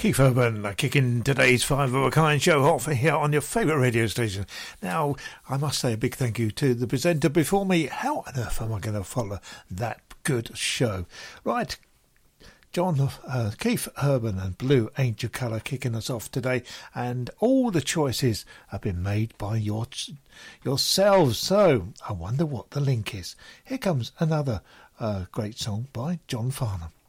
Keith Urban kicking today's Five of a Kind show off here on your favourite radio station. Now, I must say a big thank you to the presenter before me. How on earth am I going to follow that good show? Right, Keith Urban and Blue Angel Colour kicking us off today, and all the choices have been made by yourselves. So I wonder what the link is. Here comes another great song by John Farnham.